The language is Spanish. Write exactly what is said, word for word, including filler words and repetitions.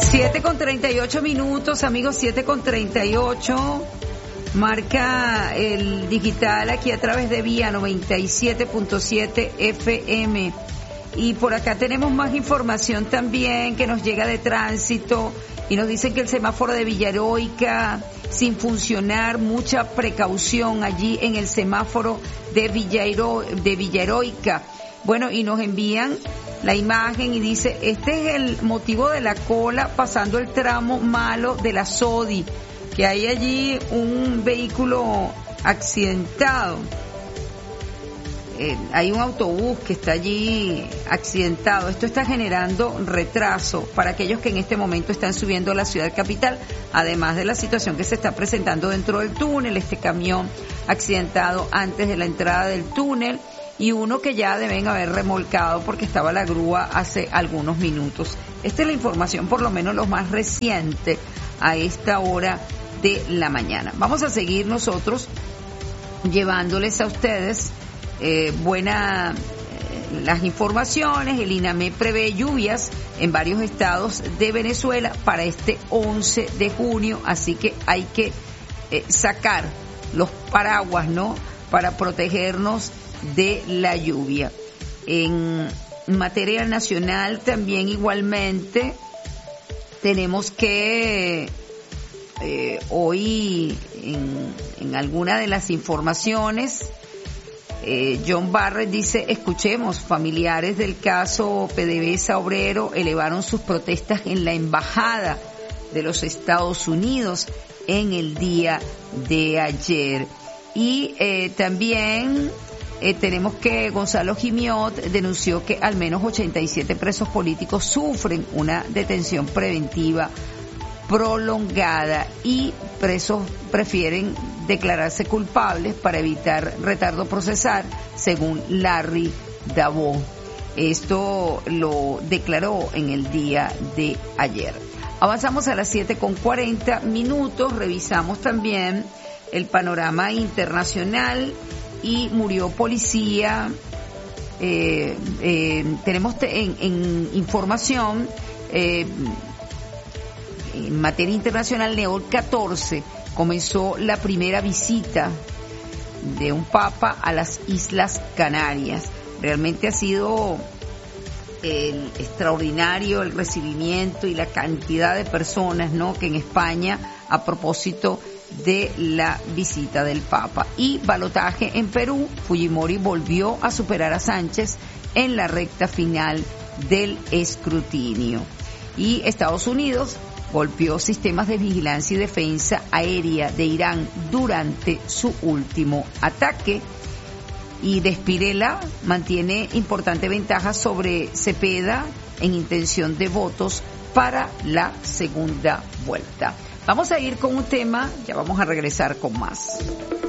siete con treinta y ocho minutos, amigos, siete con treinta y ocho. Marca el digital aquí a través de Vía noventa y siete punto siete F M. Y por acá tenemos más información también que nos llega de tránsito y nos dicen que el semáforo de Villaheroica sin funcionar, mucha precaución allí en el semáforo de Villahero, de Villaheroica. Bueno, y nos envían la imagen y dice, este es el motivo de la cola pasando el tramo malo de la Sodi, que hay allí un vehículo accidentado. Eh, hay un autobús que está allí accidentado. Esto está generando retraso para aquellos que en este momento están subiendo a la ciudad capital, además de la situación que se está presentando dentro del túnel, este camión accidentado antes de la entrada del túnel y uno que ya deben haber remolcado porque estaba la grúa hace algunos minutos. Esta es la información, por lo menos lo más reciente a esta hora de la mañana. Vamos a seguir nosotros llevándoles a ustedes eh, buena eh, las informaciones. El INAME prevé lluvias en varios estados de Venezuela para este once de junio, así que hay que eh, sacar los paraguas, ¿no?, para protegernos de la lluvia. En materia nacional también igualmente tenemos que eh, hoy en, en alguna de las informaciones eh, John Barrett dice, escuchemos, familiares del caso PDVSA Obrero elevaron sus protestas en la embajada de los Estados Unidos en el día de ayer. Y eh, también Eh, tenemos que Gonzalo Gimiot denunció que al menos ochenta y siete presos políticos sufren una detención preventiva prolongada y presos prefieren declararse culpables para evitar retardo procesal, según Larry Dabo. Esto lo declaró en el día de ayer. Avanzamos a las siete con cuarenta minutos, revisamos también el panorama internacional. Y murió policía, eh, eh, tenemos te, en, en información, eh, en materia internacional, Leo catorce comenzó la primera visita de un papa a las Islas Canarias. Realmente ha sido el extraordinario el recibimiento y la cantidad de personas, ¿no?, que en España, a propósito de la visita del Papa. Y balotaje en Perú, Fujimori volvió a superar a Sánchez en la recta final del escrutinio. Y Estados Unidos golpeó sistemas de vigilancia y defensa aérea de Irán durante su último ataque. Y Despirela mantiene importante ventaja sobre Cepeda en intención de votos para la segunda vuelta. Vamos a ir con un tema, ya vamos a regresar con más.